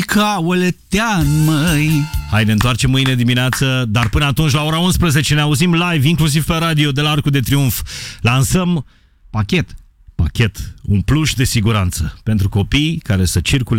ca Oletean, măi. Hai, ne întoarcem mâine dimineață, dar până atunci, la ora 11, ne auzim live, inclusiv pe radio, de la Arcul de Triunf. Lansăm Pachet. un pluș de siguranță pentru copii care să circule